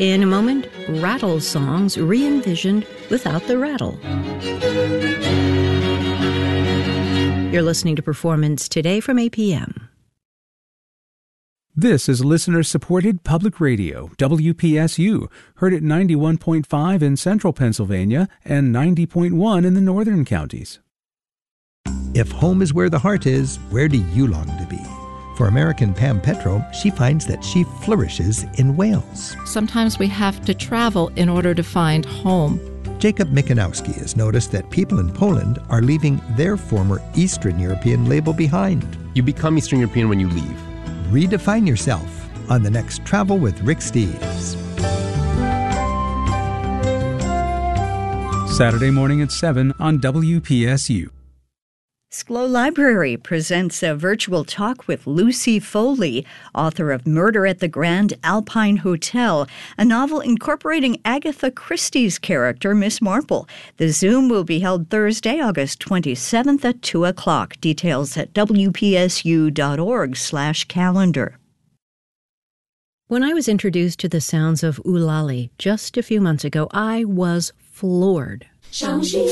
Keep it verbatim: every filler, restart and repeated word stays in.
In a moment, rattle songs re-envisioned without the rattle. You're listening to Performance Today from A P M. This is listener-supported public radio, W P S U, heard at ninety-one point five in central Pennsylvania and ninety point one in the northern counties. If home is where the heart is, where do you long to be? For American Pam Petro, she finds that she flourishes in Wales. Sometimes we have to travel in order to find home. Jacob Mikanowski has noticed that people in Poland are leaving their former Eastern European label behind. You become Eastern European when you leave. Redefine yourself on the next Travel with Rick Steves. Saturday morning at seven on W P S U. S C L O Library presents a virtual talk with Lucy Foley, author of Murder at the Grand Alpine Hotel, a novel incorporating Agatha Christie's character, Miss Marple. The Zoom will be held Thursday, August twenty-seventh at two o'clock. Details at wpsu.org slash calendar. When I was introduced to the sounds of Eulalie just a few months ago, I was floored.